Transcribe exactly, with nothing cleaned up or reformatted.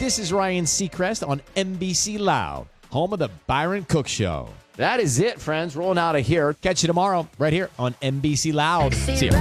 This is Ryan Seacrest on N B C Loud, home of the Byron Cook Show. That is it, friends. Rolling out of here. Catch you tomorrow right here on N B C Loud. See you.